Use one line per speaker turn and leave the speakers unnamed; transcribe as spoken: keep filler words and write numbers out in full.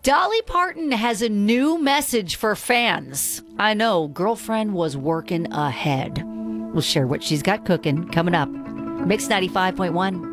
Dolly Parton has a new message for fans. I know, girlfriend was working ahead. We'll share what she's got cooking coming up. Mix ninety-five point one.